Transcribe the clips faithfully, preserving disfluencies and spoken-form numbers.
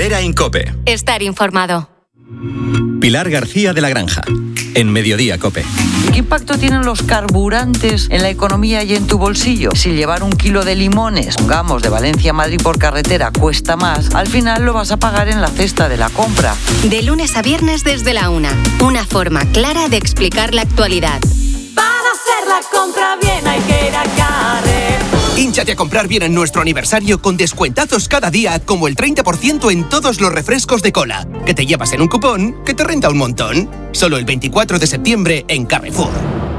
Herrera en COPE. Estar informado. Pilar García de la Granja, en Mediodía COPE. ¿Qué impacto tienen los carburantes en la economía y en tu bolsillo? Si llevar un kilo de limones, pongamos, de Valencia a Madrid por carretera cuesta más, al final lo vas a pagar en la cesta de la compra. De lunes a viernes desde la una. Una forma clara de explicar la actualidad. Para hacer la compra bien hay que ir a Carrefour. Hínchate a comprar bien en nuestro aniversario con descuentazos cada día, como el treinta por ciento en todos los refrescos de cola, que te llevas en un cupón que te renta un montón. Solo el veinticuatro de septiembre en Carrefour.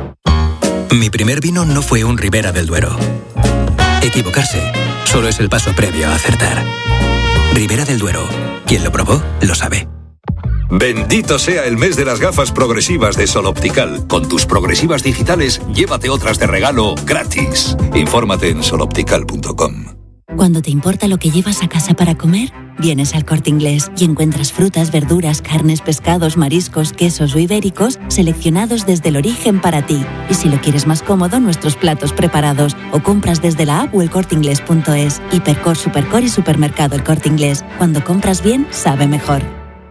Mi primer vino no fue un Ribera del Duero. Equivocarse solo es el paso previo a acertar. Ribera del Duero. Quien lo probó, lo sabe. Bendito sea el mes de las gafas progresivas de Sol Optical. Con tus progresivas digitales, llévate otras de regalo gratis. Infórmate en sol optical punto com. Cuando te importa lo que llevas a casa para comer, vienes al Corte Inglés y encuentras frutas, verduras, carnes, pescados, mariscos, quesos o ibéricos seleccionados desde el origen para ti. Y si lo quieres más cómodo, nuestros platos preparados o compras desde la app o el corte inglés punto es. Hipercor, Supercor y Supermercado El Corte Inglés. Cuando compras bien, sabe mejor.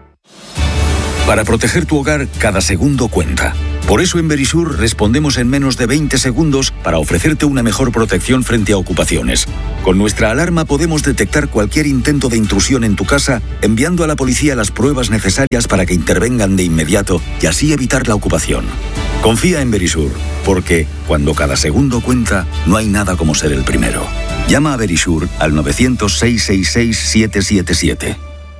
Para proteger tu hogar, cada segundo cuenta. Por eso en Verisur respondemos en menos de veinte segundos para ofrecerte una mejor protección frente a ocupaciones. Con nuestra alarma podemos detectar cualquier intento de intrusión en tu casa, enviando a la policía las pruebas necesarias para que intervengan de inmediato y así evitar la ocupación. Confía en Verisur, porque cuando cada segundo cuenta, no hay nada como ser el primero. Llama a Verisur al novecientos, seiscientos sesenta y seis, siete siete siete.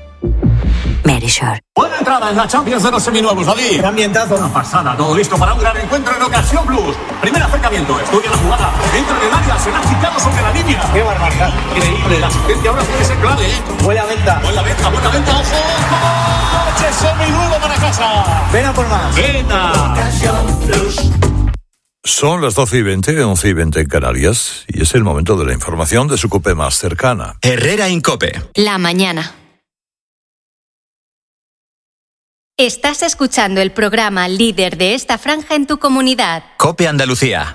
Verisur. Buena entrada en la Champions de los seminuevos, David. ¡Qué ambientazo! Una pasada, todo listo para un gran encuentro en Ocasión Plus. Primer acercamiento, estudia la jugada. Entra en el área, será quitado sobre la línea. ¡Qué barbaridad! Increíble, la asistencia ahora puede ser clave, ¿eh? Buena venta. Buena venta, buena venta, ojo. ¡Coche seminuevo para casa! Ven a por más. ¡Venta! Ocasión Plus. Son las doce y veinte, once y veinte en Canarias, y es el momento de la información de su COPE más cercana. Herrera en COPE. La mañana. Estás escuchando el programa líder de esta franja en tu comunidad. COPE Andalucía.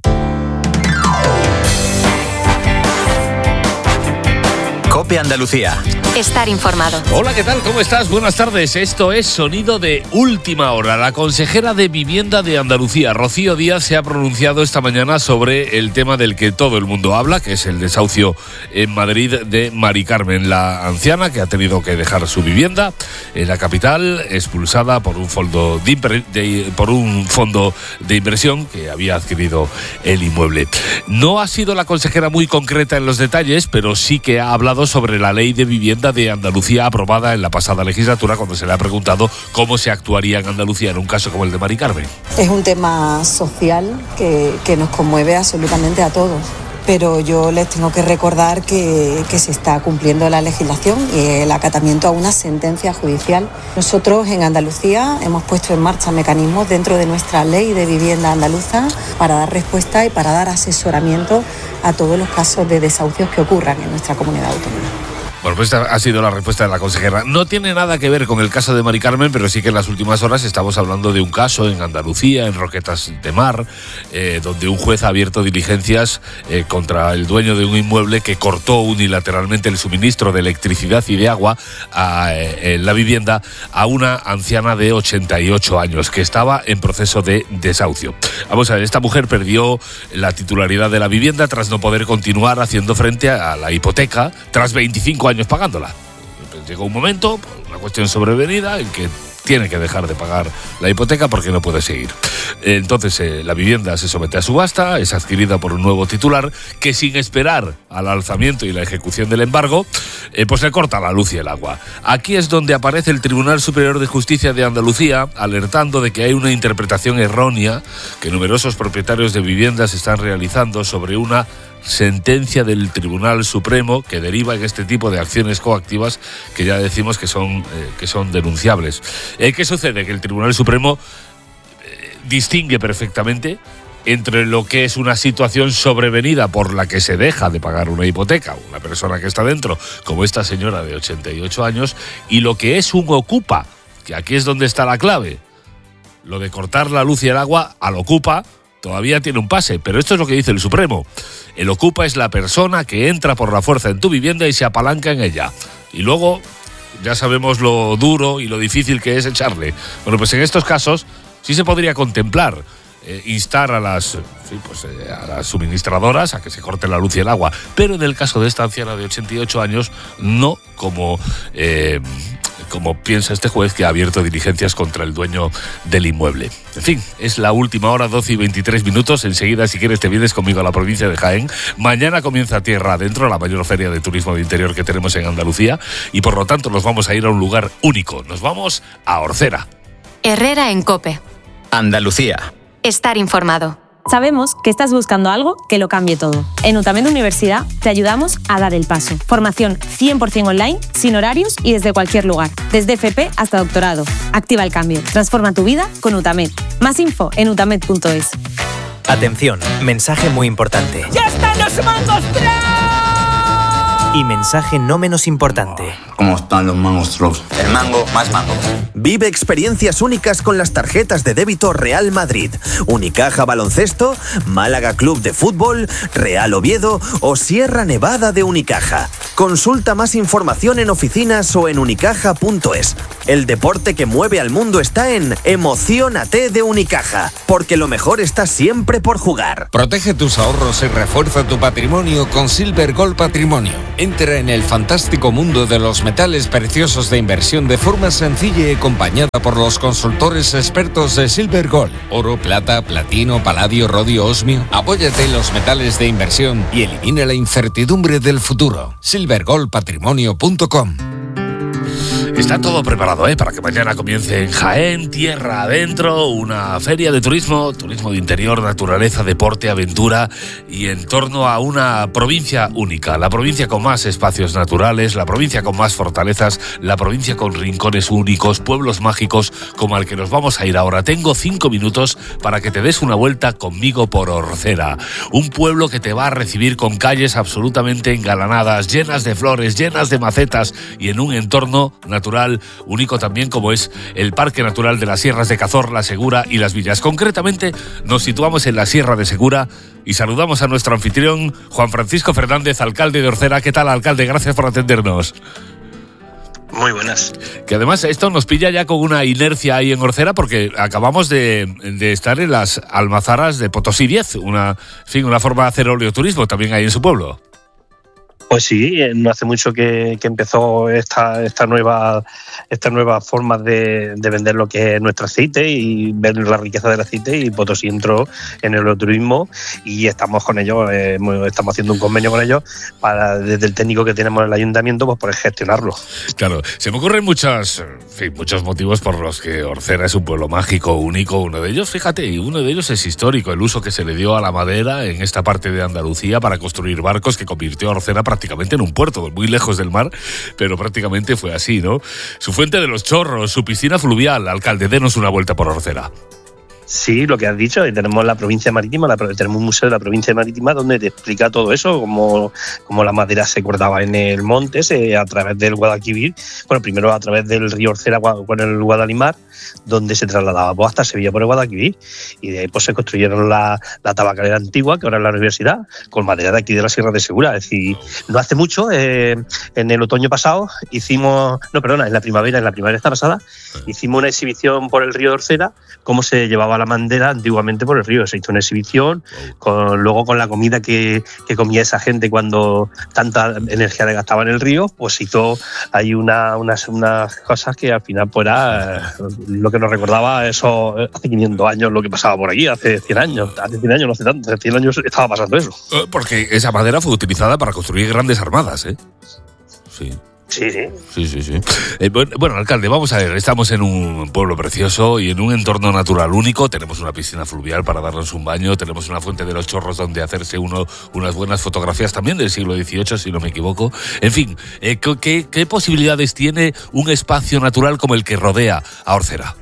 COPE Andalucía. Estar informado. Hola, ¿qué tal? ¿Cómo estás? Buenas tardes. Esto es Sonido de Última Hora. La consejera de Vivienda de Andalucía, Rocío Díaz, se ha pronunciado esta mañana sobre el tema del que todo el mundo habla, que es el desahucio en Madrid de Mari Carmen, la anciana que ha tenido que dejar su vivienda en la capital, expulsada por un fondo de, impre- de, por un fondo de inversión que había adquirido el inmueble. No ha sido la consejera muy concreta en los detalles, pero sí que ha hablado sobre la ley de vivienda de Andalucía aprobada en la pasada legislatura, cuando se le ha preguntado cómo se actuaría en Andalucía en un caso como el de Mari Carmen. Es un tema social que, que nos conmueve absolutamente a todos. Pero yo les tengo que recordar que, que se está cumpliendo la legislación y el acatamiento a una sentencia judicial. Nosotros en Andalucía hemos puesto en marcha mecanismos dentro de nuestra ley de vivienda andaluza para dar respuesta y para dar asesoramiento a todos los casos de desahucios que ocurran en nuestra comunidad autónoma. Bueno, pues esta ha sido la respuesta de la consejera. No tiene nada que ver con el caso de Mari Carmen, pero sí que en las últimas horas estamos hablando de un caso en Andalucía, en Roquetas de Mar, eh, donde un juez ha abierto diligencias eh, contra el dueño de un inmueble que cortó unilateralmente el suministro de electricidad y de agua a eh, en la vivienda a una anciana de ochenta y ocho años que estaba en proceso de desahucio. Vamos a ver, esta mujer perdió la titularidad de la vivienda tras no poder continuar haciendo frente a la hipoteca tras veinticinco años pagándola. Llegó un momento, una cuestión sobrevenida, en que tiene que dejar de pagar la hipoteca porque no puede seguir. Entonces eh, la vivienda se somete a subasta, es adquirida por un nuevo titular que, sin esperar al alzamiento y la ejecución del embargo, eh, pues le corta la luz y el agua. Aquí es donde aparece el Tribunal Superior de Justicia de Andalucía alertando de que hay una interpretación errónea que numerosos propietarios de viviendas están realizando sobre una sentencia del Tribunal Supremo que deriva en este tipo de acciones coactivas que ya decimos que son, eh, que son denunciables. Eh, ¿Qué sucede? Que el Tribunal Supremo eh, distingue perfectamente entre lo que es una situación sobrevenida por la que se deja de pagar una hipoteca, una persona que está dentro, como esta señora de ochenta y ocho años, y lo que es un ocupa, que aquí es donde está la clave. Lo de cortar la luz y el agua al ocupa todavía tiene un pase, pero esto es lo que dice el Supremo. El ocupa es la persona que entra por la fuerza en tu vivienda y se apalanca en ella. Y luego ya sabemos lo duro y lo difícil que es echarle. Bueno, pues en estos casos sí se podría contemplar eh, instar a las, sí, pues, eh, a las suministradoras a que se corte la luz y el agua, pero en el caso de esta anciana de ochenta y ocho años, no como... Eh, como piensa este juez, que ha abierto diligencias contra el dueño del inmueble. En fin, es la última hora, doce y veintitrés minutos. Enseguida, si quieres, te vienes conmigo a la provincia de Jaén. Mañana comienza Tierra Adentro, la mayor feria de turismo de interior que tenemos en Andalucía, y por lo tanto nos vamos a ir a un lugar único. Nos vamos a Orcera. Herrera en COPE. Andalucía. Estar informado. Sabemos que estás buscando algo que lo cambie todo. En UTAMED Universidad te ayudamos a dar el paso. Formación cien por ciento online, sin horarios y desde cualquier lugar. Desde F P hasta doctorado. Activa el cambio. Transforma tu vida con UTAMED. Más info en utamed punto es. Atención, mensaje muy importante. ¡Ya están los mangos Y mensaje no menos importante. ¿Cómo están los monstruos? El mango más mango. Vive experiencias únicas con las tarjetas de débito Real Madrid, Unicaja Baloncesto, Málaga Club de Fútbol, Real Oviedo o Sierra Nevada de Unicaja. Consulta más información en oficinas o en unicaja punto es. El deporte que mueve al mundo está en Emociónate de Unicaja, porque lo mejor está siempre por jugar. Protege tus ahorros y refuerza tu patrimonio con Silver Gold Patrimonio. Entra en el fantástico mundo de los metales preciosos de inversión de forma sencilla y acompañada por los consultores expertos de Silver Gold. Oro, plata, platino, paladio, rodio, osmio. Apóyate en los metales de inversión y elimina la incertidumbre del futuro. silver gold patrimonio punto com. Está todo preparado, ¿eh? Para que mañana comience en Jaén, Tierra Adentro, una feria de turismo, turismo de interior, naturaleza, deporte, aventura y en torno a una provincia única, la provincia con más espacios naturales, la provincia con más fortalezas, la provincia con rincones únicos, pueblos mágicos como al que nos vamos a ir ahora. Tengo cinco minutos para que te des una vuelta conmigo por Orcera, un pueblo que te va a recibir con calles absolutamente engalanadas, llenas de flores, llenas de macetas y en un entorno natural único también como es el Parque Natural de las Sierras de Cazorla, Segura y Las Villas. Concretamente nos situamos en la Sierra de Segura y saludamos a nuestro anfitrión Juan Francisco Fernández, alcalde de Orcera. ¿Qué tal, alcalde? Gracias por atendernos. Muy buenas. Que además esto nos pilla ya con una inercia ahí en Orcera porque acabamos de, de estar en las almazaras de Potosí diez, una, en fin, una forma de hacer oleoturismo también ahí en su pueblo. Pues sí, no hace mucho que, que empezó esta, esta nueva esta nueva forma de, de vender lo que es nuestro aceite y ver la riqueza del aceite, y Potosí entró en el turismo y estamos con ellos, eh, estamos haciendo un convenio con ellos para, desde el técnico que tenemos en el ayuntamiento, pues poder gestionarlo. Claro, se me ocurren muchas, en fin, muchos motivos por los que Orcera es un pueblo mágico, único. Uno de ellos, fíjate, y uno de ellos es histórico, el uso que se le dio a la madera en esta parte de Andalucía para construir barcos que convirtió a Orcera prácticamente en un puerto, muy lejos del mar, pero prácticamente fue así, ¿no? Su fuente de los chorros, su piscina fluvial. Alcalde, denos una vuelta por Orcera. Sí, lo que has dicho, tenemos la provincia marítima, la, tenemos un museo de la provincia marítima donde te explica todo eso, cómo, cómo la madera se cortaba en el monte se, a través del Guadalquivir, bueno, primero a través del río Orcera con el Guadalimar, donde se trasladaba pues, hasta Sevilla por el Guadalquivir, y de ahí pues se construyeron la, la tabacalera antigua, que ahora es la universidad, con madera de aquí de la Sierra de Segura. Es decir, no hace mucho, eh, en el otoño pasado, hicimos, no, perdona, en la primavera, en la primavera esta pasada, hicimos una exhibición por el río de Orcera, cómo se llevaba la bandera antiguamente por el río. Se hizo una exhibición, con, luego con la comida que, que comía esa gente cuando tanta energía le gastaba en el río, pues hizo ahí una, unas, unas cosas que al final pues era lo que nos recordaba eso hace quinientos años, lo que pasaba por aquí, hace cien años, hace cien años, no hace tanto, hace cien años estaba pasando eso. Porque esa madera fue utilizada para construir grandes armadas, ¿eh? Sí. Sí, sí. Sí, sí, sí. Eh, bueno, bueno, alcalde, vamos a ver, estamos en un pueblo precioso y en un entorno natural único. Tenemos una piscina fluvial para darnos un baño, tenemos una fuente de los chorros donde hacerse uno unas buenas fotografías también del siglo dieciocho, si no me equivoco. En fin, eh, ¿qué, qué posibilidades tiene un espacio natural como el que rodea a Orcera?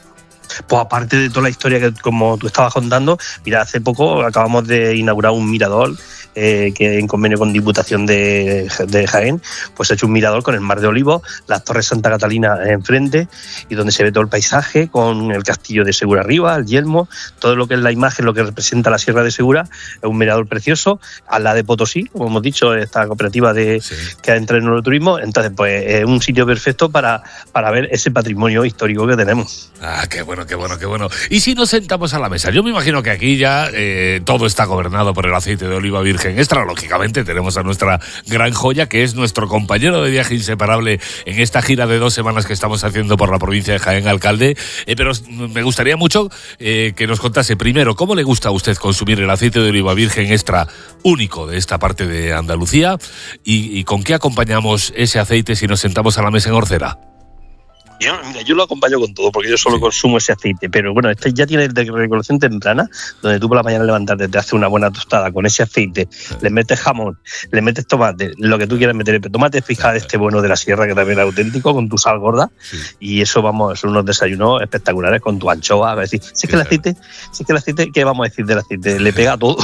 Pues aparte de toda la historia que como tú estabas contando, mira, hace poco acabamos de inaugurar un mirador eh, que en convenio con Diputación de, de Jaén, pues ha hecho un mirador con el Mar de Olivos, las Torres Santa Catalina enfrente, y donde se ve todo el paisaje, con el castillo de Segura arriba, el Yelmo, todo lo que es la imagen, lo que representa la Sierra de Segura. Es un mirador precioso, al lado de Potosí, como hemos dicho, esta cooperativa de, sí. que entra en el turismo. Entonces, pues es un sitio perfecto para, para ver ese patrimonio histórico que tenemos. Ah, qué bueno, qué bueno, qué bueno. Y si nos sentamos a la mesa, yo me imagino que aquí ya eh, todo está gobernado por el aceite de oliva virgen extra. Lógicamente tenemos a nuestra gran joya, que es nuestro compañero de viaje inseparable en esta gira de dos semanas que estamos haciendo por la provincia de Jaén, alcalde. Eh, pero me gustaría mucho eh, que nos contase primero cómo le gusta a usted consumir el aceite de oliva virgen extra único de esta parte de Andalucía y, y con qué acompañamos ese aceite si nos sentamos a la mesa en Orcera. Yo, mira, yo lo acompaño con todo, porque yo solo sí. consumo ese aceite, pero bueno, este ya tiene de recolección temprana, donde tú por la mañana levantarte, te haces una buena tostada con ese aceite, sí. le metes jamón, le metes tomate, lo que tú quieras meter, tomate fija de este bueno de la sierra, que también es auténtico, con tu sal gorda, sí. y eso, vamos, son unos desayunos espectaculares con tu anchoa. A ver, si, si es que el aceite, si es que el aceite, ¿qué vamos a decir del aceite? Le pega a todo.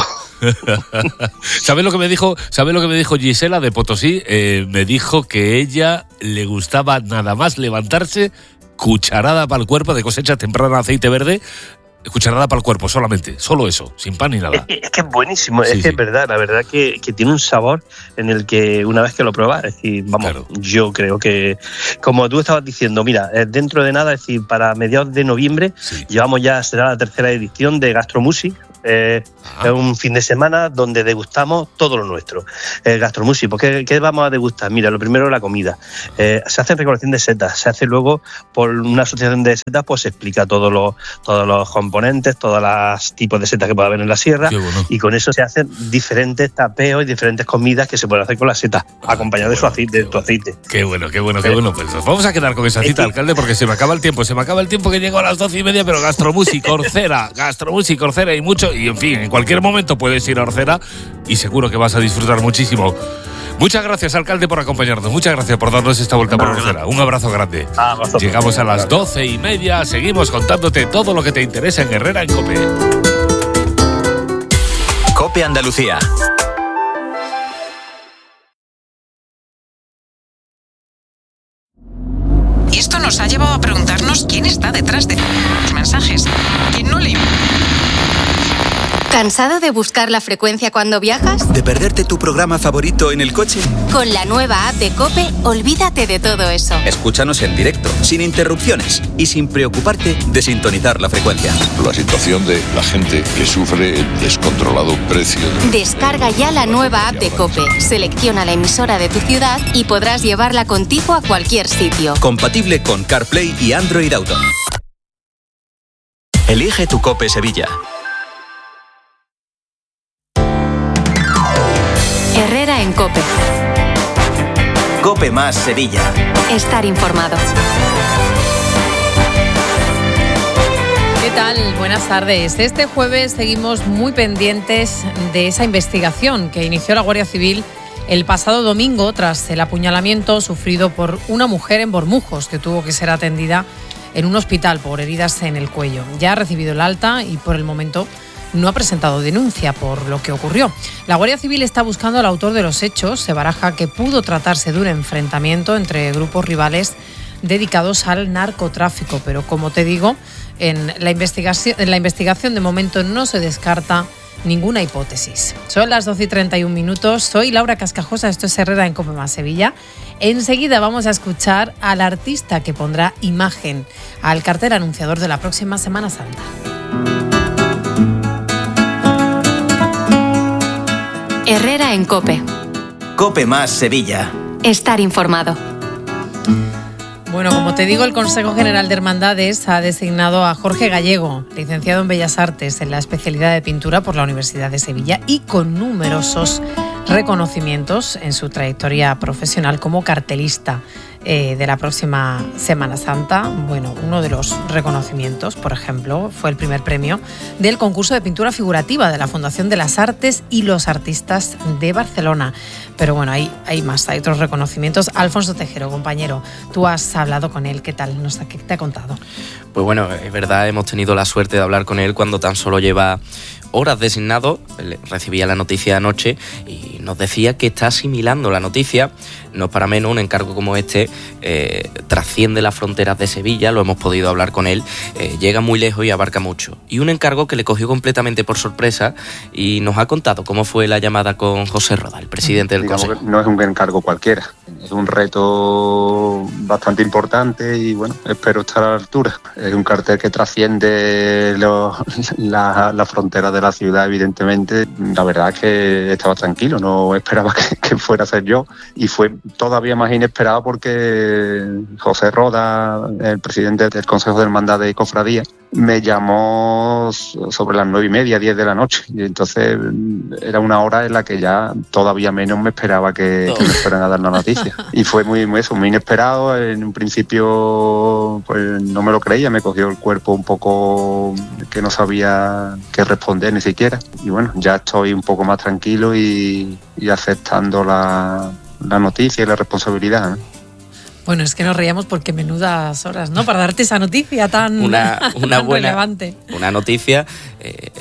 ¿Sabes lo que me dijo? ¿Sabes lo que me dijo Gisela de Potosí? Eh, me dijo que ella le gustaba nada más levantarse, cucharada para el cuerpo de cosecha temprana de aceite verde, cucharada para el cuerpo solamente, solo eso, sin pan ni nada. Es que es, que es buenísimo, sí, es que sí. es verdad, la verdad que, que tiene un sabor en el que una vez que lo pruebas, es decir, vamos, claro. yo creo que, como tú estabas diciendo, mira, dentro de nada, es decir, para mediados de noviembre, sí. llevamos ya, será la tercera edición de Gastromusic. Eh, ah. Es un fin de semana donde degustamos todo lo nuestro. Eh, Gastromusic, ¿por qué, ¿qué vamos a degustar? Mira, lo primero, la comida. Eh, se hace recolección de setas, se hace luego por una asociación de setas, pues se explica todos los, todos los componentes, todos los tipos de setas que puede haber en la sierra, bueno. y con eso se hacen diferentes tapeos y diferentes comidas que se pueden hacer con las setas, ah, acompañadas de su aceite, de tu aceite. Qué bueno, qué bueno, qué bueno. Pues nos vamos a quedar con esa cita, alcalde, porque se me acaba el tiempo, se me acaba el tiempo que llego a las doce y media, pero Gastromusic, Orcera, Gastromusic, Orcera y mucho. Y en fin, en cualquier momento puedes ir a Orcera y seguro que vas a disfrutar muchísimo. Muchas gracias, alcalde, por acompañarnos. Muchas gracias por darnos esta vuelta por Orcera. Un abrazo grande. Ah, Llegamos a las doce y media. Seguimos contándote todo lo que te interesa en Herrera en COPE. COPE Andalucía. Y esto nos ha llevado a preguntarnos quién está detrás de los mensajes. ¿Quién no le... ¿Cansado de buscar la frecuencia cuando viajas? ¿De perderte tu programa favorito en el coche? Con la nueva app de COPE, olvídate de todo eso. Escúchanos en directo, sin interrupciones y sin preocuparte de sintonizar la frecuencia. La situación de la gente que sufre el descontrolado precio. De... Descarga ya la nueva app de COPE, selecciona la emisora de tu ciudad y podrás llevarla contigo a cualquier sitio. Compatible con CarPlay y Android Auto. Elige tu COPE Sevilla. Herrera en COPE. COPE más Sevilla. Estar informado. ¿Qué tal? Buenas tardes. Este jueves seguimos muy pendientes de esa investigación que inició la Guardia Civil el pasado domingo tras el apuñalamiento sufrido por una mujer en Bormujos que tuvo que ser atendida en un hospital por heridas en el cuello. Ya ha recibido el alta y por el momento no ha presentado denuncia por lo que ocurrió. La Guardia Civil está buscando al autor de los hechos. Se baraja que pudo tratarse de un enfrentamiento entre grupos rivales dedicados al narcotráfico, pero como te digo, en la investigación, en la investigación de momento no se descarta ninguna hipótesis. Son las doce y treinta y un minutos. Soy Laura Cascajosa, esto es Herrera en COPE más Sevilla. Enseguida vamos a escuchar al artista que pondrá imagen al cartel anunciador de la próxima Semana Santa. Herrera en COPE. COPE más Sevilla. Estar informado. Bueno, como te digo, el Consejo General de Hermandades ha designado a Jorge Gallego, licenciado en Bellas Artes en la especialidad de pintura por la Universidad de Sevilla y con numerosos reconocimientos en su trayectoria profesional como cartelista eh, de la próxima Semana Santa. Bueno, uno de los reconocimientos, por ejemplo, fue el primer premio del concurso de pintura figurativa de la Fundación de las Artes y los Artistas de Barcelona. Pero bueno, hay, hay más, hay otros reconocimientos. Alfonso Tejero, compañero, tú has hablado con él, ¿qué tal? No sé, ¿qué te ha contado? Pues bueno, es verdad, hemos tenido la suerte de hablar con él cuando tan solo lleva horas designado, recibía la noticia anoche y nos decía que está asimilando la noticia. No es para menos, un encargo como este eh, trasciende las fronteras de Sevilla, lo hemos podido hablar con él, eh, llega muy lejos y abarca mucho. Y un encargo que le cogió completamente por sorpresa y nos ha contado cómo fue la llamada con José Roda, el presidente del Digamos Consejo. Que no es un encargo cualquiera, es un reto bastante importante y bueno, espero estar a la altura. Es un cartel que trasciende los, la, la frontera de la ciudad, evidentemente. La verdad es que estaba tranquilo, no esperaba que, que fuera a ser yo y fue todavía más inesperado porque José Roda, el presidente del Consejo de Hermandades y Cofradías, me llamó sobre las nueve y media, diez de la noche, y entonces era una hora en la que ya todavía menos me esperaba que, que me fueran a dar la noticia. Y fue muy, muy eso, muy inesperado. En un principio pues no me lo creía, me cogió el cuerpo un poco que no sabía qué responder ni siquiera. Y bueno, ya estoy un poco más tranquilo y, y aceptando la la noticia y la responsabilidad, ¿no? Bueno, es que nos reíamos porque menudas horas, ¿no? Para darte esa noticia tan, una, una tan buena, relevante. Una noticia, eh,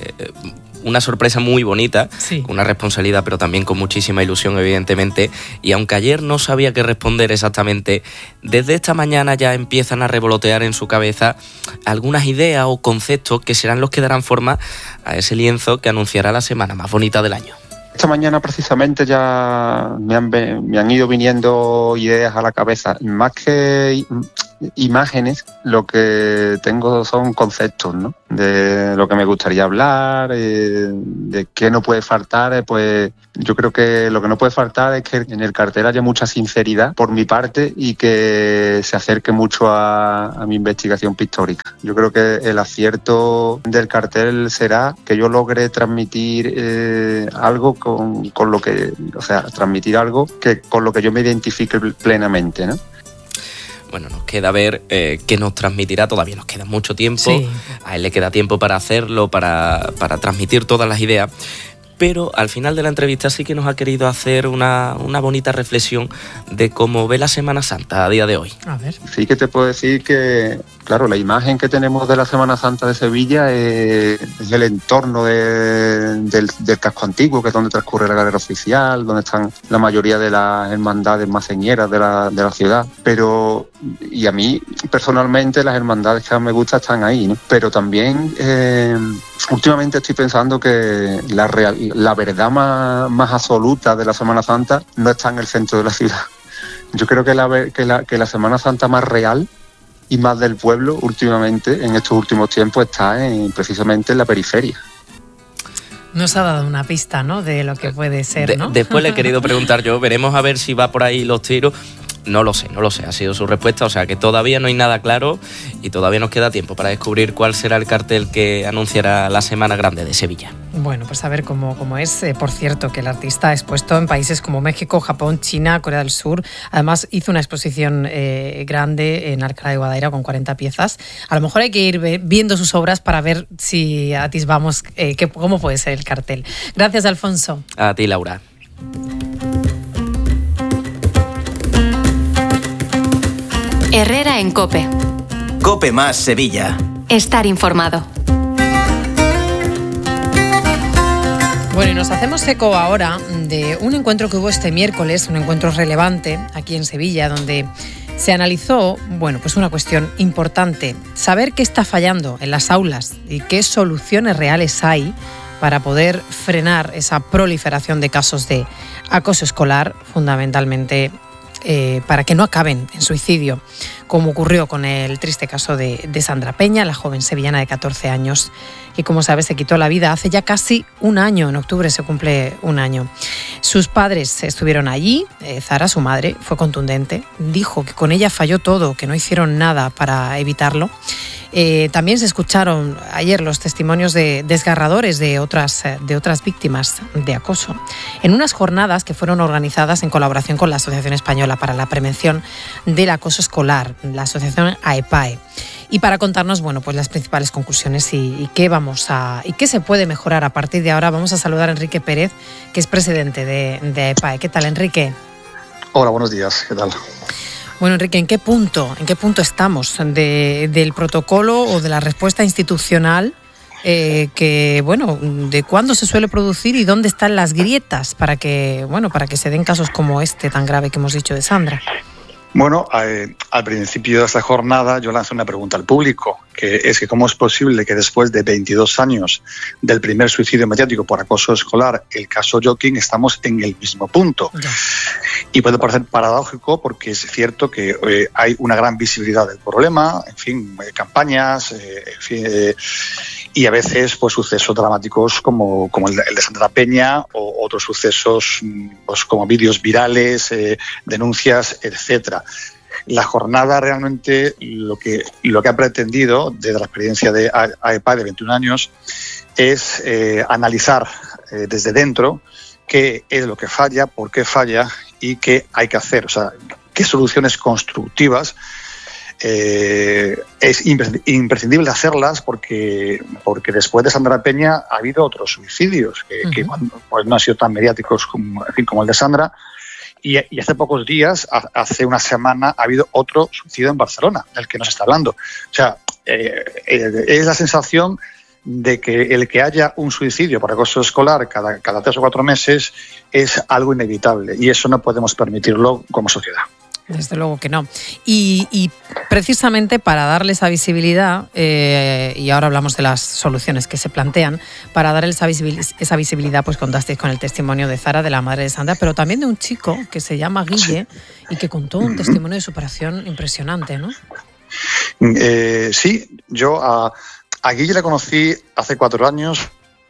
una sorpresa muy bonita, sí. Una responsabilidad, pero también con muchísima ilusión, evidentemente. Y aunque ayer no sabía qué responder exactamente, desde esta mañana ya empiezan a revolotear en su cabeza algunas ideas o conceptos que serán los que darán forma a ese lienzo que anunciará la semana más bonita del año. Esta mañana precisamente ya me han, me han ido viniendo ideas a la cabeza. Más que imágenes, lo que tengo son conceptos, ¿no? De lo que me gustaría hablar, eh, de qué no puede faltar. Pues yo creo que lo que no puede faltar es que en el cartel haya mucha sinceridad por mi parte y que se acerque mucho a, a mi investigación pictórica. Yo creo que el acierto del cartel será que yo logre transmitir eh, algo con, con lo que, o sea, transmitir algo que con lo que yo me identifique plenamente, ¿no? Bueno, nos queda ver eh, qué nos transmitirá, todavía nos queda mucho tiempo, sí. A él le queda tiempo para hacerlo, para, para transmitir todas las ideas, pero al final de la entrevista sí que nos ha querido hacer una, una bonita reflexión de cómo ve la Semana Santa a día de hoy. A ver. Sí que te puedo decir que, claro, la imagen que tenemos de la Semana Santa de Sevilla es, es el entorno de, del, del casco antiguo, que es donde transcurre la galera oficial, donde están la mayoría de las hermandades más señeras de la, de la ciudad. Pero, y a mí personalmente las hermandades que más me gustan están ahí, ¿no? Pero también eh, últimamente estoy pensando que la, real, la verdad más, más absoluta de la Semana Santa no está en el centro de la ciudad. Yo creo que la, que la, que la Semana Santa más real y más del pueblo últimamente, en estos últimos tiempos, está en, precisamente en la periferia. Nos ha dado una pista, ¿no?, de lo que puede ser, ¿no? De, después le he querido preguntar yo, veremos a ver si va por ahí los tiros. No lo sé, no lo sé, ha sido su respuesta, o sea que todavía no hay nada claro y todavía nos queda tiempo para descubrir cuál será el cartel que anunciará la Semana Grande de Sevilla. Bueno, pues a ver cómo, cómo es. Eh, por cierto, que el artista ha expuesto en países como México, Japón, China, Corea del Sur. Además, hizo una exposición eh, grande en Alcalá de Guadaira con cuarenta piezas. A lo mejor hay que ir viendo sus obras para ver si atisbamos eh, que, cómo puede ser el cartel. Gracias, Alfonso. A ti, Laura. Herrera en COPE. COPE más Sevilla. Estar informado. Bueno, y nos hacemos eco ahora de un encuentro que hubo este miércoles, un encuentro relevante aquí en Sevilla, donde se analizó, bueno, pues una cuestión importante, saber qué está fallando en las aulas y qué soluciones reales hay para poder frenar esa proliferación de casos de acoso escolar, fundamentalmente Eh, para que no acaben en suicidio, como ocurrió con el triste caso de, de Sandra Peña, la joven sevillana de catorce años, que como sabes se quitó la vida hace ya casi un año, en octubre se cumple un año. Sus padres estuvieron allí, eh, Zara, su madre, fue contundente, dijo que con ella falló todo, que no hicieron nada para evitarlo. Eh, también se escucharon ayer los testimonios de desgarradores de otras, de otras víctimas de acoso, en unas jornadas que fueron organizadas en colaboración con la Asociación Española para la Prevención del Acoso Escolar, la asociación A E P A E. Y para contarnos, bueno, pues las principales conclusiones y, y qué vamos a y qué se puede mejorar a partir de ahora, vamos a saludar a Enrique Pérez, que es presidente de, de A E P A E. ¿Qué tal, Enrique? Hola, buenos días. ¿Qué tal? Bueno, Enrique, ¿en qué punto, en qué punto estamos de, del protocolo o de la respuesta institucional eh, que, bueno, de cuándo se suele producir y dónde están las grietas para que, bueno, para que se den casos como este tan grave que hemos dicho de Sandra. Bueno, eh, al principio de esta jornada yo lancé una pregunta al público, que es que cómo es posible que después de veintidós años del primer suicidio mediático por acoso escolar, el caso Joaquín, estamos en el mismo punto. Ya. Y puede parecer paradójico porque es cierto que eh, hay una gran visibilidad del problema, en fin, eh, campañas, eh, en fin, eh, y a veces pues sucesos dramáticos como, como el, de, el de Sandra Peña o otros sucesos pues, como vídeos virales, eh, denuncias, etcétera. La jornada realmente lo que, lo que ha pretendido, desde la experiencia de A E P A de veintiún años, es eh, analizar eh, desde dentro qué es lo que falla, por qué falla y qué hay que hacer. O sea, qué soluciones constructivas eh, es imprescindible hacerlas porque, porque después de Sandra Peña ha habido otros suicidios que, uh-huh. que pues, no han sido tan mediáticos como, en fin, como el de Sandra. Y, y hace pocos días, hace una semana, ha habido otro suicidio en Barcelona, del que nos está hablando. O sea, eh, eh, es la sensación de que el que haya un suicidio por acoso escolar cada, cada tres o cuatro meses es algo inevitable y eso no podemos permitirlo como sociedad. Desde luego que no. Y, y precisamente para darle esa visibilidad, eh, y ahora hablamos de las soluciones que se plantean, para darle esa visibilidad, esa visibilidad pues contasteis con el testimonio de Zara, de la madre de Sandra, pero también de un chico que se llama Guille y que contó un testimonio de superación impresionante, ¿no? Eh, sí, yo a, a Guille la conocí hace cuatro años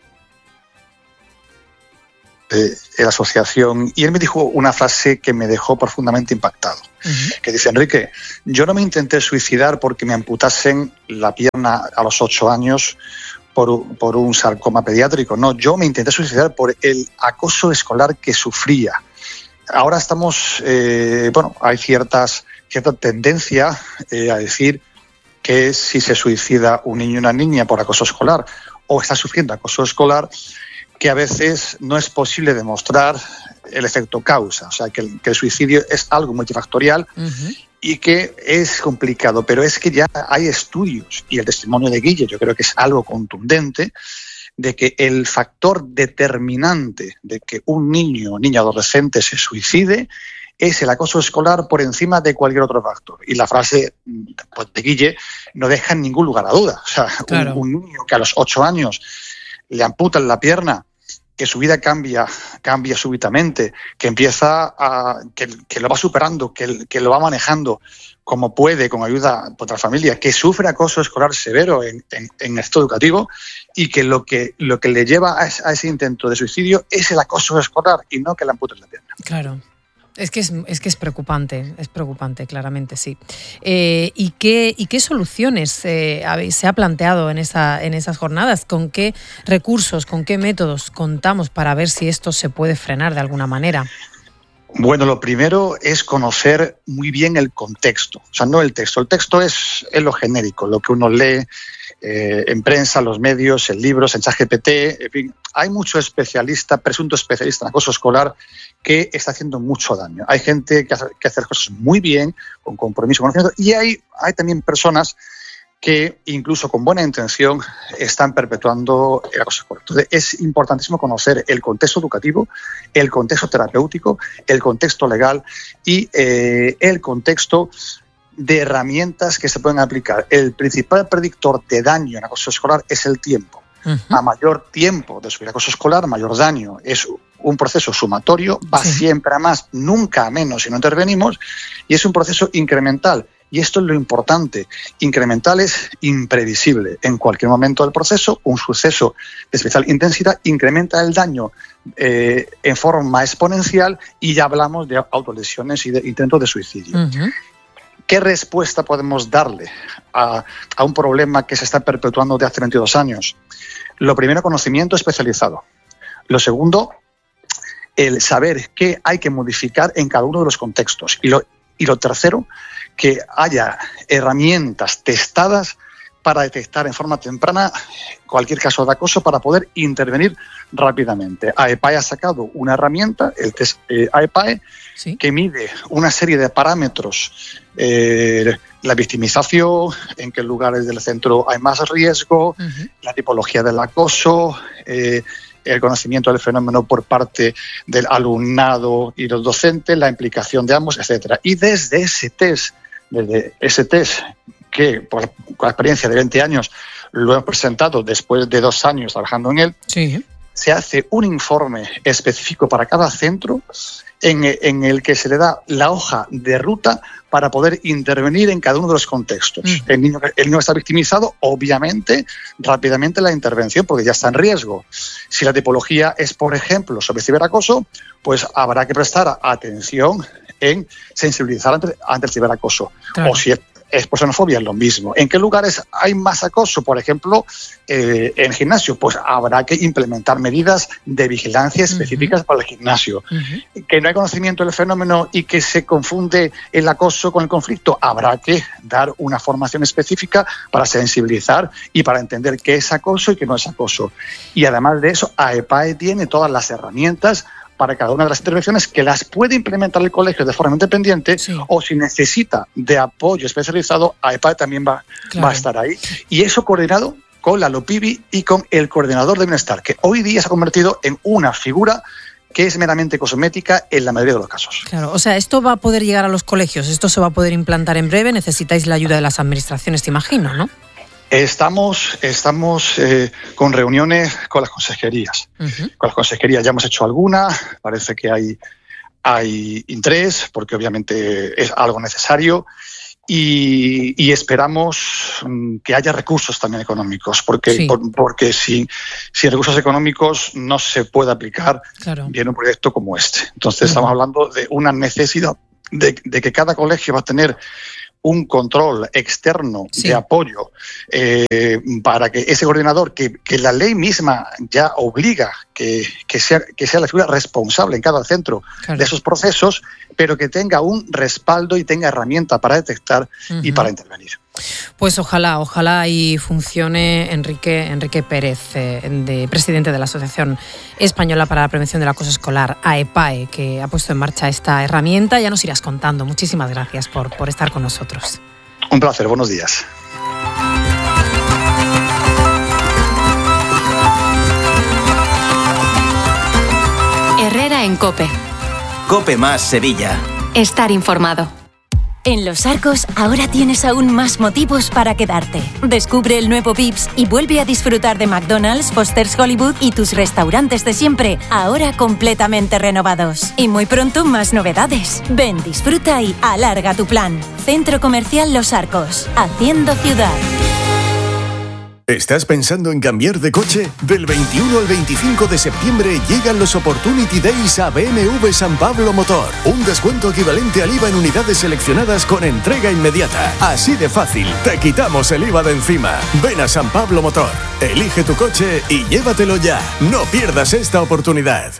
de la asociación y él me dijo una frase que me dejó profundamente impactado, uh-huh. que dice: Enrique, yo no me intenté suicidar porque me amputasen la pierna a los ocho años por, por un sarcoma pediátrico, no, yo me intenté suicidar por el acoso escolar que sufría. Ahora estamos, eh, bueno, hay ciertas, cierta tendencia eh, a decir que si se suicida un niño o una niña por acoso escolar o está sufriendo acoso escolar, que a veces no es posible demostrar el efecto causa, o sea, que el, que el suicidio es algo multifactorial uh-huh. y que es complicado, pero es que ya hay estudios, y el testimonio de Guille yo creo que es algo contundente, de que el factor determinante de que un niño o niña adolescente se suicide es el acoso escolar por encima de cualquier otro factor. Y la frase pues, de Guille no deja en ningún lugar a duda. O sea, claro. un, un niño que a los ocho años le amputan la pierna, que su vida cambia, cambia súbitamente, que empieza a, que, que lo va superando, que, que lo va manejando como puede, con ayuda de otra familia, que sufre acoso escolar severo en, en, en esto educativo y que lo que lo que le lleva a ese, a ese intento de suicidio es el acoso escolar y no que le amputen la pierna. Claro. Es que es, es que es preocupante, es preocupante, claramente, sí. Eh, ¿y, qué, ¿Y qué soluciones eh, habéis, se ha planteado en, esa, en esas jornadas? ¿Con qué recursos, con qué métodos contamos para ver si esto se puede frenar de alguna manera? Bueno, lo primero es conocer muy bien el contexto, o sea, no el texto. El texto es, es lo genérico, lo que uno lee eh, en prensa, los medios, en libros, en ChatGPT, en fin. Hay mucho especialista, presunto especialista en acoso escolar, que está haciendo mucho daño. Hay gente que hace, que hace las cosas muy bien, con compromiso, conocimiento, y hay, hay también personas que incluso con buena intención están perpetuando el acoso escolar. Entonces es importantísimo conocer el contexto educativo, el contexto terapéutico, el contexto legal y eh, el contexto de herramientas que se pueden aplicar. El principal predictor de daño en acoso escolar es el tiempo. Uh-huh. A mayor tiempo de sufrir acoso escolar, mayor daño. Es un proceso sumatorio, va sí. siempre a más, nunca a menos si no intervenimos, y es un proceso incremental. Y esto es lo importante. Incremental es imprevisible. En cualquier momento del proceso, un suceso de especial intensidad incrementa el daño eh, en forma exponencial y ya hablamos de autolesiones y de intentos de suicidio. Uh-huh. ¿Qué respuesta podemos darle a, a un problema que se está perpetuando de hace veintidós años? Lo primero, conocimiento especializado. Lo segundo, el saber qué hay que modificar en cada uno de los contextos. Y lo, y lo tercero, que haya herramientas testadas para detectar en forma temprana cualquier caso de acoso para poder intervenir rápidamente. AEPAE ha sacado una herramienta, el test eh, AEPAE, ¿sí?, que mide una serie de parámetros, eh, la victimización, en qué lugares del centro hay más riesgo, uh-huh. la tipología del acoso, eh, el conocimiento del fenómeno por parte del alumnado y los docentes, la implicación de ambos, etcétera. Y desde ese test, desde ese test que por la experiencia de veinte años lo hemos presentado después de dos años trabajando en él, sí. se hace un informe específico para cada centro en, en el que se le da la hoja de ruta para poder intervenir en cada uno de los contextos. Mm. El niño, el niño está victimizado, obviamente, rápidamente la intervención, porque ya está en riesgo. Si la tipología es, por ejemplo, sobre ciberacoso, pues habrá que prestar atención en sensibilizar ante, ante el ciberacoso. Claro. O si es es por xenofobia, es lo mismo. ¿En qué lugares hay más acoso? Por ejemplo, eh, en gimnasio, pues habrá que implementar medidas de vigilancia específicas uh-huh. para el gimnasio. Uh-huh. Que no hay conocimiento del fenómeno y que se confunde el acoso con el conflicto, habrá que dar una formación específica para sensibilizar y para entender qué es acoso y qué no es acoso. Y además de eso, AEPAE tiene todas las herramientas para cada una de las intervenciones, que las puede implementar el colegio de forma independiente, sí. o si necesita de apoyo especializado, AEPAE también va, claro. va a estar ahí. Y eso coordinado con la LOPIBI y con el coordinador de bienestar, que hoy día se ha convertido en una figura que es meramente cosmética en la mayoría de los casos. Claro, o sea, esto va a poder llegar a los colegios, esto se va a poder implantar en breve, necesitáis la ayuda de las administraciones, te imagino, ¿no? Estamos, estamos eh, con reuniones con las consejerías. Uh-huh. Con las consejerías ya hemos hecho alguna, parece que hay, hay interés, porque obviamente es algo necesario, y, y esperamos um, que haya recursos también económicos, porque, sí. por, porque si, sin recursos económicos no se puede aplicar claro. bien un proyecto como este. Entonces uh-huh. estamos hablando de una necesidad de, de que cada colegio va a tener un control externo sí. de apoyo eh, para que ese coordinador, que, que la ley misma ya obliga que, que, sea, que sea la figura responsable en cada centro claro. de esos procesos, pero que tenga un respaldo y tenga herramienta para detectar uh-huh. y para intervenir. Pues ojalá, ojalá y funcione. Enrique, Enrique Pérez, eh, de, presidente de la Asociación Española para la Prevención del Acoso Escolar, AEPAE, que ha puesto en marcha esta herramienta. Ya nos irás contando. Muchísimas gracias por, por estar con nosotros. Un placer, buenos días. Herrera en COPE. COPE más Sevilla. Estar informado. En Los Arcos ahora tienes aún más motivos para quedarte. Descubre el nuevo Vips y vuelve a disfrutar de McDonald's, Foster's Hollywood y tus restaurantes de siempre, ahora completamente renovados. Y muy pronto más novedades. Ven, disfruta y alarga tu plan. Centro Comercial Los Arcos, haciendo ciudad. ¿Estás pensando en cambiar de coche? Del veintiuno al veinticinco de septiembre llegan los Opportunity Days a B M W San Pablo Motor. Un descuento equivalente al I V A en unidades seleccionadas con entrega inmediata. Así de fácil, te quitamos el I V A de encima. Ven a San Pablo Motor, elige tu coche y llévatelo ya. No pierdas esta oportunidad.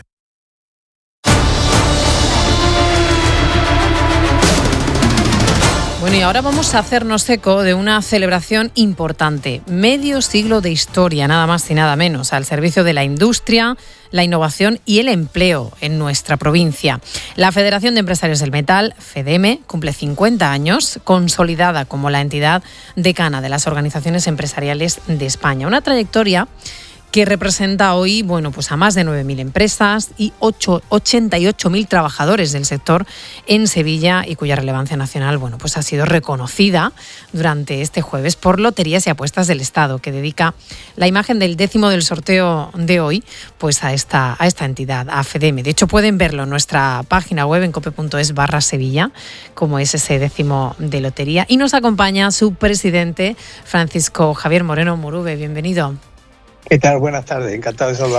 Bueno, y ahora vamos a hacernos eco de una celebración importante. Medio siglo de historia, nada más y nada menos, al servicio de la industria, la innovación y el empleo en nuestra provincia. La Federación de Empresarios del Metal, FEDEME, cumple cincuenta años, consolidada como la entidad decana de las organizaciones empresariales de España. Una trayectoria que representa hoy, bueno, pues a más de nueve mil empresas y ochenta y ocho mil trabajadores del sector en Sevilla, y cuya relevancia nacional, bueno, pues ha sido reconocida durante este jueves por Loterías y Apuestas del Estado, que dedica la imagen del décimo del sorteo de hoy pues a esta, a esta entidad, a FEDEME. De hecho, pueden verlo en nuestra página web en cope.es barra Sevilla, como es ese décimo de lotería. Y nos acompaña su presidente, Francisco Javier Moreno Murube. Bienvenido. ¿Qué tal? Buenas tardes, encantado de saludarla.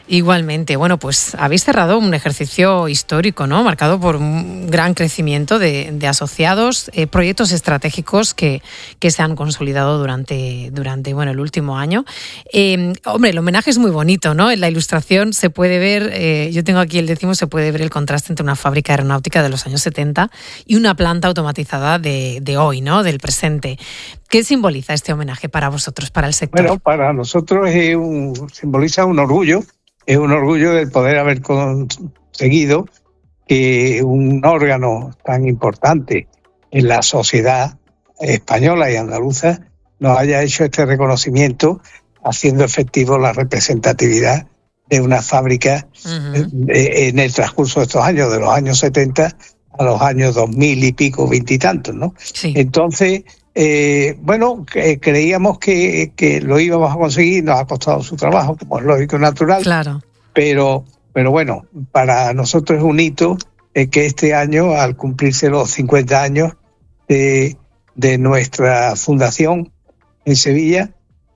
Igualmente. Bueno, pues habéis cerrado un ejercicio histórico, ¿no? Marcado por un gran crecimiento de, de asociados, eh, proyectos estratégicos que, que se han consolidado durante, durante bueno, el último año. Eh, hombre, el homenaje es muy bonito, ¿no? En la ilustración se puede ver, eh, yo tengo aquí el décimo, se puede ver el contraste entre una fábrica aeronáutica de los años setenta y una planta automatizada de, de hoy, ¿no? Del presente. ¿Qué simboliza este homenaje para vosotros, para el sector? Bueno, para nosotros es un, simboliza un orgullo, es un orgullo el poder haber conseguido que un órgano tan importante en la sociedad española y andaluza nos haya hecho este reconocimiento, haciendo efectivo la representatividad de una fábrica uh-huh. en el transcurso de estos años, de los años setenta a los años dos mil y pico, veintitantos, ¿no? Sí. Entonces, eh, bueno, que, creíamos que, que lo íbamos a conseguir, nos ha costado su trabajo, como es lógico y natural. Claro. Pero, pero bueno, para nosotros es un hito eh, que este año, al cumplirse los cincuenta años de, de nuestra fundación en Sevilla,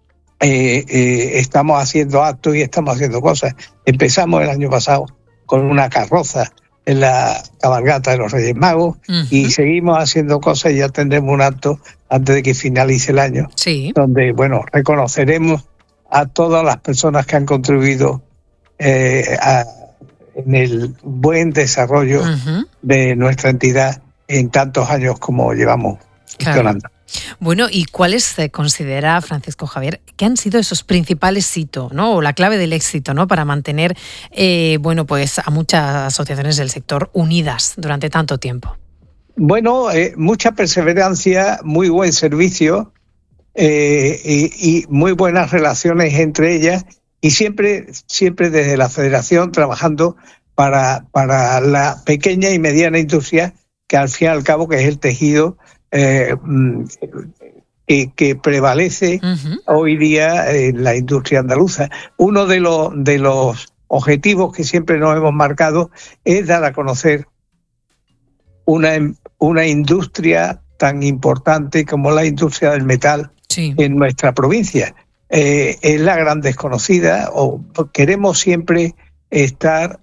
eh, eh, estamos haciendo actos y estamos haciendo cosas. Empezamos el año pasado con una carroza en la cabalgata de los Reyes Magos uh-huh. y seguimos haciendo cosas y ya tendremos un acto antes de que finalice el año, sí. donde, bueno, reconoceremos a todas las personas que han contribuido eh, a, en el buen desarrollo uh-huh. de nuestra entidad en tantos años como llevamos funcionando. Claro. Bueno, ¿y cuáles se considera, Francisco Javier, que han sido esos principales hitos, ¿no? O la clave del éxito, ¿no? Para mantener, eh, bueno, pues a muchas asociaciones del sector unidas durante tanto tiempo. Bueno, eh, mucha perseverancia, muy buen servicio eh, y, y muy buenas relaciones entre ellas y siempre, siempre desde la Federación trabajando para, para la pequeña y mediana industria, que al fin y al cabo que es el tejido Eh, que, que prevalece uh-huh. hoy día en la industria andaluza. Uno de los, de los objetivos que siempre nos hemos marcado es dar a conocer una, una industria tan importante como la industria del metal sí. en nuestra provincia. Eh, es la gran desconocida, o queremos siempre estar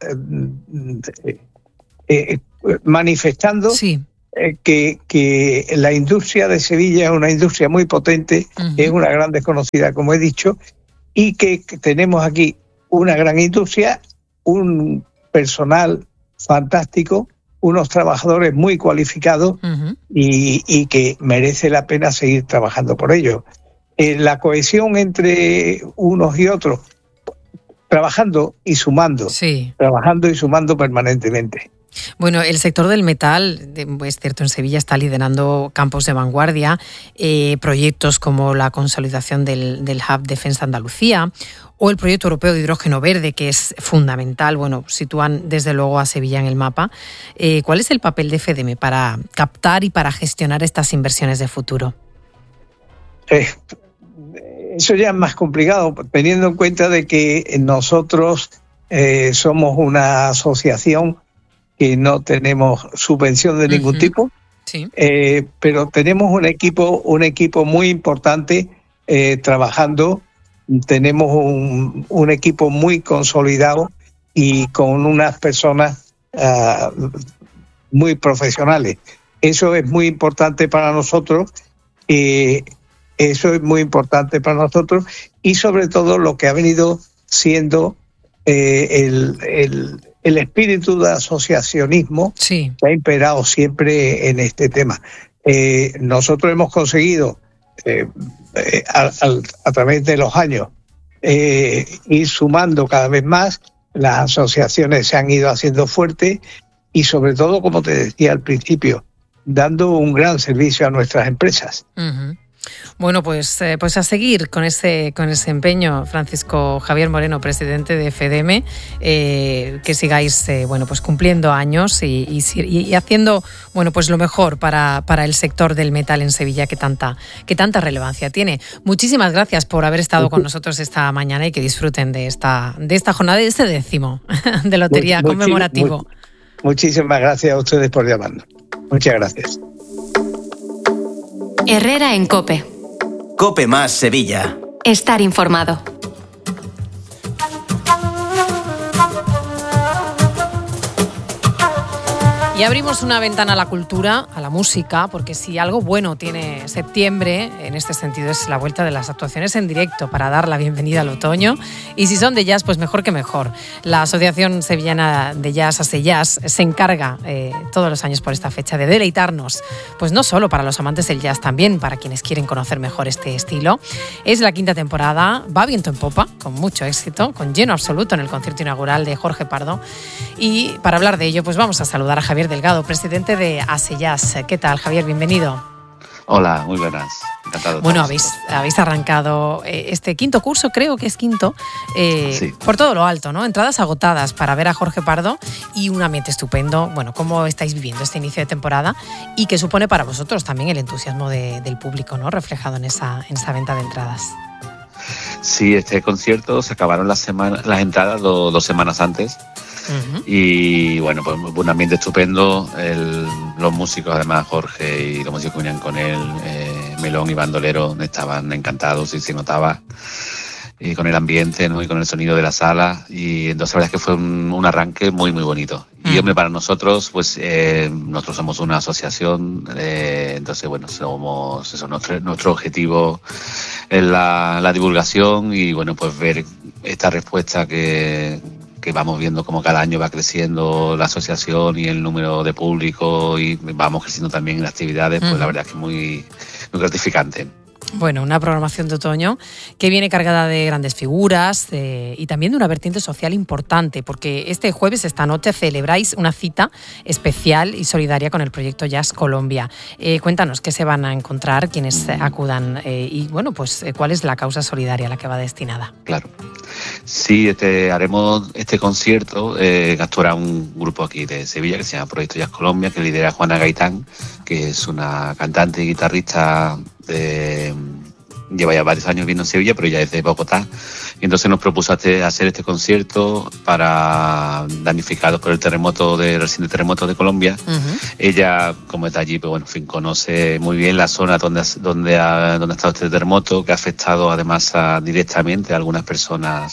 eh, eh, manifestando sí. Que, que la industria de Sevilla es una industria muy potente, uh-huh. es una gran desconocida, como he dicho, y que, que tenemos aquí una gran industria, un personal fantástico, unos trabajadores muy cualificados uh-huh. y, y que merece la pena seguir trabajando por ello. Eh, la cohesión entre unos y otros, trabajando y sumando, sí. trabajando y sumando permanentemente. Bueno, el sector del metal, es cierto, en Sevilla está liderando campos de vanguardia, eh, proyectos como la consolidación del, del Hub Defensa Andalucía o el proyecto europeo de hidrógeno verde, que es fundamental, bueno, sitúan desde luego a Sevilla en el mapa. Eh, ¿Cuál es el papel de FEDEME para captar y para gestionar estas inversiones de futuro? Eh, eso ya es más complicado, teniendo en cuenta de que nosotros eh, somos una asociación que no tenemos subvención de ningún uh-huh. tipo, sí. eh, pero tenemos un equipo, un equipo muy importante eh, trabajando, tenemos un, un equipo muy consolidado y con unas personas uh, muy profesionales. Eso es muy importante para nosotros, eh, eso es muy importante para nosotros y sobre todo lo que ha venido siendo eh, el, el el espíritu de asociacionismo sí. que ha imperado siempre en este tema. Eh, nosotros hemos conseguido, eh, eh, a, a, a través de los años, eh, ir sumando cada vez más, las asociaciones se han ido haciendo fuertes y sobre todo, como te decía al principio, dando un gran servicio a nuestras empresas. Uh-huh. Bueno, pues, eh, pues a seguir con ese, con ese empeño, Francisco Javier Moreno, presidente de FEDEME, eh, que sigáis eh, bueno, pues cumpliendo años y, y, y haciendo bueno, pues lo mejor para, para el sector del metal en Sevilla que tanta, que tanta relevancia tiene. Muchísimas gracias por haber estado con nosotros esta mañana y que disfruten de esta, de esta jornada, de este décimo de Lotería Much, conmemorativo. Much, muchísimas gracias a ustedes por llamarnos. Muchas gracias. Herrera en COPE. COPE más Sevilla. Estar informado. Y abrimos una ventana a la cultura, a la música, porque si algo bueno tiene septiembre, en este sentido es la vuelta de las actuaciones en directo para dar la bienvenida al otoño. Y si son de jazz, pues mejor que mejor. La Asociación Sevillana de Jazz, ASEJazz, se encarga eh, todos los años por esta fecha de deleitarnos, pues no solo para los amantes del jazz, también para quienes quieren conocer mejor este estilo. Es la quinta temporada, va viento en popa, con mucho éxito, con lleno absoluto en el concierto inaugural de Jorge Pardo. Y para hablar de ello, pues vamos a saludar a Javier Delgado, presidente de ASEJazz. ¿Qué tal, Javier? Bienvenido. Hola, muy buenas. Encantado. Bueno, habéis, habéis arrancado eh, este quinto curso, creo que es quinto, eh, sí. por todo lo alto, ¿no? Entradas agotadas para ver a Jorge Pardo y un ambiente estupendo. Bueno, ¿cómo estáis viviendo este inicio de temporada? Y qué supone para vosotros también el entusiasmo de, del público, ¿no? Reflejado en esa, en esa venta de entradas. Sí, este concierto se acabaron las, semana, las entradas do, dos semanas antes. Uh-huh. Y bueno, pues un ambiente estupendo. El, los músicos, además Jorge y los músicos que venían con él, eh, Melón y Bandolero, estaban encantados y se notaba, y con el ambiente, ¿no? Y con el sonido de la sala. Y entonces la verdad es que fue un, un arranque muy muy bonito. Uh-huh. Y hombre, para nosotros, pues eh, nosotros somos una asociación, eh, entonces bueno, somos eso, nuestro, nuestro objetivo es la, la divulgación y bueno, pues ver esta respuesta que que vamos viendo como cada año va creciendo la asociación y el número de público y vamos creciendo también en actividades, pues uh-huh. la verdad es que muy, muy gratificante. Bueno, una programación de otoño que viene cargada de grandes figuras eh, y también de una vertiente social importante, porque este jueves, esta noche, celebráis una cita especial y solidaria con el proyecto Jazz Colombia. Eh, cuéntanos qué se van a encontrar quienes acudan eh, y, bueno, pues eh, cuál es la causa solidaria a la que va destinada. Claro. Sí, este, haremos este concierto eh, que actuará un grupo aquí de Sevilla que se llama Proyecto Jazz Colombia, que lidera Juana Gaitán, que es una cantante y guitarrista de, lleva ya varios años viviendo en Sevilla, pero ya es de Bogotá. Y entonces nos propuso hacer este concierto para damnificados por el terremoto de, el reciente terremoto de Colombia. Uh-huh. Ella, como está allí, pues bueno, en fin, conoce muy bien la zona donde, donde, ha, donde ha estado este terremoto, que ha afectado además a, directamente a algunas personas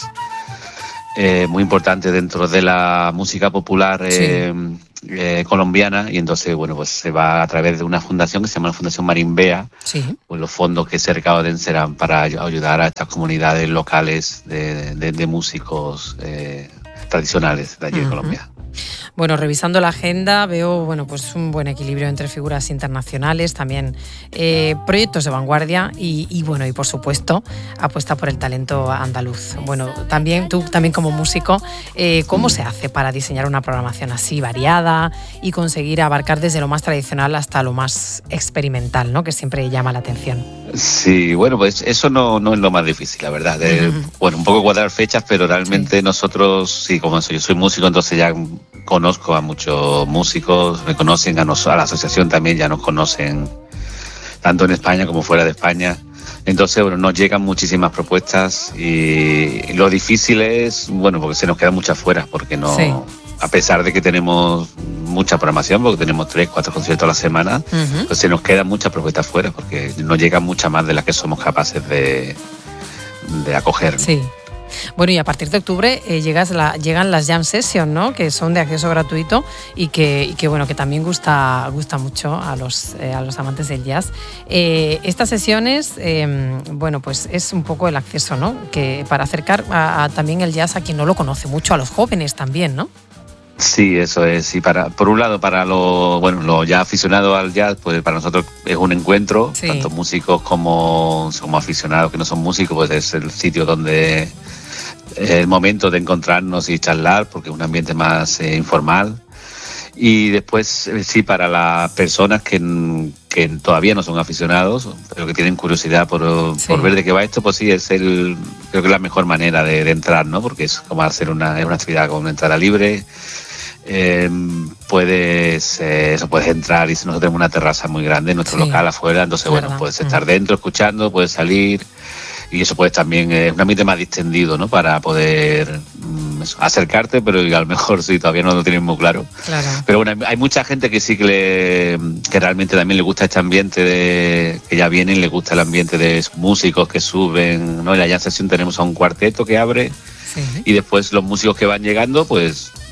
eh, muy importantes dentro de la música popular eh, sí. Eh, colombiana, y entonces bueno, pues se va a través de una fundación que se llama la Fundación Marimbea. Sí. Pues los fondos que se recauden serán para ayudar a estas comunidades locales de, de, de músicos eh, tradicionales de allí uh-huh. de Colombia. Bueno, revisando la agenda veo bueno, pues un buen equilibrio entre figuras internacionales, también eh, proyectos de vanguardia y, y bueno y por supuesto apuesta por el talento andaluz. Bueno, también tú también como músico, eh, ¿cómo se hace para diseñar una programación así variada y conseguir abarcar desde lo más tradicional hasta lo más experimental, ¿no? Que siempre llama la atención? Sí, bueno, pues eso no, no es lo más difícil, la verdad. De, uh-huh. Bueno, un poco cuadrar fechas, pero realmente sí. nosotros, sí, como soy, yo soy músico, entonces ya conozco a muchos músicos, me conocen, a, nos, a la asociación también ya nos conocen, tanto en España como fuera de España. Entonces, bueno, nos llegan muchísimas propuestas y lo difícil es, bueno, porque se nos quedan muchas fuera, porque no, sí. a pesar de que tenemos mucha programación, porque tenemos tres, cuatro conciertos a la semana, uh-huh. pues se nos quedan muchas propuestas fuera, porque nos llegan muchas más de las que somos capaces de, de acoger. Sí. Bueno, y a partir de octubre eh, llegas la, llegan las Jam Sessions, ¿no? Que son de acceso gratuito y que, y que bueno, que también gusta, gusta mucho a los, eh, a los amantes del jazz. Eh, estas sesiones, eh, bueno, pues es un poco el acceso, ¿no? Que para acercar a, a también el jazz a quien no lo conoce mucho, a los jóvenes también, ¿no? Sí, eso es. Y para, por un lado, para los bueno, los ya aficionados al jazz, pues para nosotros es un encuentro, sí. tanto músicos como, como aficionados que no son músicos, pues es el sitio donde el momento de encontrarnos y charlar, porque es un ambiente más eh, informal. Y después, eh, sí, para las personas que, que todavía no son aficionados, pero que tienen curiosidad por, sí. por ver de qué va esto, pues sí, es el creo que es la mejor manera de, de entrar, ¿no? Porque es como hacer una, es una actividad con una entrada libre. Eh, puedes eh, eso puedes entrar y nosotros tenemos una terraza muy grande en nuestro sí. local afuera, entonces bueno, puedes estar dentro escuchando, puedes salir. Y eso pues también es un ambiente más distendido, ¿no? Para poder mm, eso, acercarte, pero a lo mejor sí, todavía no lo tienes muy claro. Claro. Pero bueno, hay mucha gente que sí que, le, que realmente también le gusta este ambiente de que ya vienen, le gusta el ambiente de músicos que suben, ¿no? En la Jam Session tenemos a un cuarteto que abre sí. y después los músicos que van llegando, pues mmm,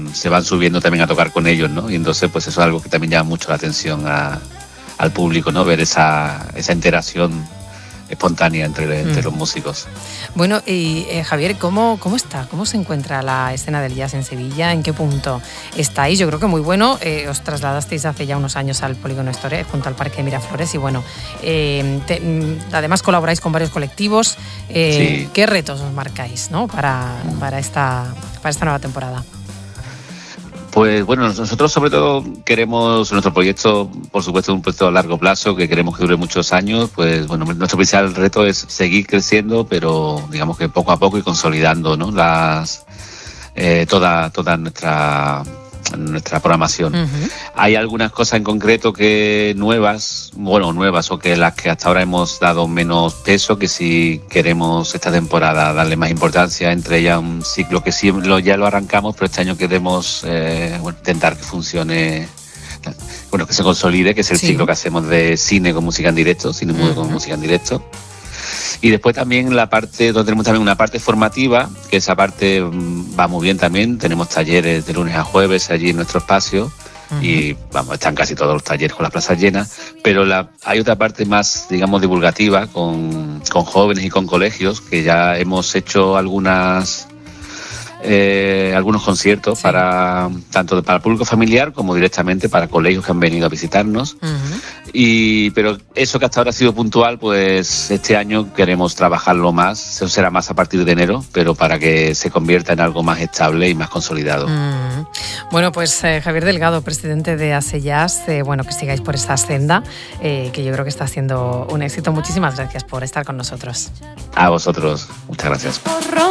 van se van subiendo también a tocar con ellos, ¿no? Y entonces pues eso es algo que también llama mucho la atención a, al público, ¿no? Ver esa, esa interacción espontánea entre, entre mm. los músicos. Bueno, y eh, Javier, ¿cómo, ¿cómo está? ¿Cómo se encuentra la escena del jazz en Sevilla? ¿En qué punto estáis? Yo creo que muy bueno. Eh, os trasladasteis hace ya unos años al Polígono Store, junto al Parque Miraflores, y bueno, eh, te, además colaboráis con varios colectivos. Eh, sí. ¿Qué retos os marcáis, ¿no? para, para, esta, para esta nueva temporada? Pues bueno, nosotros sobre todo queremos, nuestro proyecto, por supuesto, un proyecto a largo plazo que queremos que dure muchos años. Pues bueno, nuestro principal reto es seguir creciendo, pero digamos que poco a poco y consolidando, ¿no? Las eh, toda toda nuestra nuestra programación. Uh-huh. Hay algunas cosas en concreto que nuevas, bueno, nuevas o que las que hasta ahora hemos dado menos peso, que si queremos esta temporada darle más importancia, entre ellas un ciclo que sí lo, ya lo arrancamos, pero este año queremos eh, bueno, intentar que funcione, bueno, que se consolide, que es el sí. ciclo que hacemos de cine con música en directo, cine mudo uh-huh. con música en directo. Y después también la parte, donde tenemos también una parte formativa, que esa parte va muy bien también. Tenemos talleres de lunes a jueves allí en nuestro espacio. Uh-huh. Y vamos, están casi todos los talleres con las plazas llenas. Pero la, hay otra parte más, digamos, divulgativa con, con jóvenes y con colegios, que ya hemos hecho algunas... Eh, algunos conciertos sí. para tanto para el público familiar como directamente para colegios que han venido a visitarnos. Uh-huh. Y pero eso que hasta ahora ha sido puntual, pues este año queremos trabajarlo más. Eso será más a partir de enero, pero para que se convierta en algo más estable y más consolidado. Uh-huh. Bueno, pues eh, Javier Delgado, presidente de ASEJazz, eh, bueno, que sigáis por esa senda, eh, que yo creo que está siendo un éxito. Muchísimas gracias por estar con nosotros. A vosotros, muchas gracias.